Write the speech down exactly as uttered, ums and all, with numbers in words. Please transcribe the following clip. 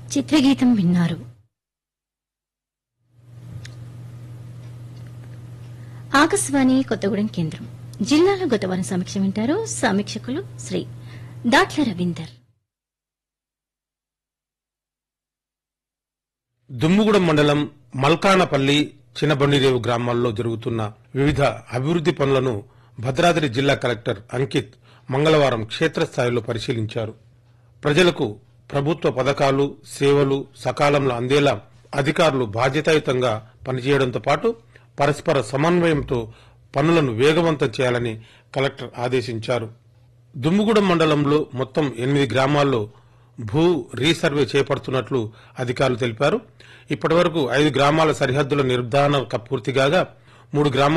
చిత్రగీతం విన్నారు. ఆకాశవాణి కొత్తగూడెం కేంద్రం జిల్లాల గత వారం సమీక్ష వింటారు. సమీక్షకులు శ్రీ దాట్ల రవీందర్. దుమ్ముగూడెం మండలం మల్కానపల్లి చినబండిరేవు గ్రామాల్లో జరుగుతున్న వివిధ అభివృద్ది పనులను భద్రాద్రి జిల్లా కలెక్టర్ అంకిత్ మంగళవారం క్షేత్రస్థాయిలో పరిశీలించారు. ప్రజలకు ప్రభుత్వ పథకాలు సేవలు సకాలంలో అందేలా అధికారులు బాధ్యతాయుతంగా పనిచేయడంతో పాటు పరస్పర సమన్వయంతో పనులను వేగవంతం చేయాలని కలెక్టర్ ఆదేశించారు. దుమ్ముగూడెం మండలంలో మొత్తం ఎనిమిది గ్రామాల్లో భూ రీసర్వే చేపడుతున్నట్లు అధికారులు తెలిపారు. ఇప్పటి వరకు ఐదు గ్రామాల సరిహద్దుల నిర్ధారణ పూర్తిగా మూడు గ్రామాల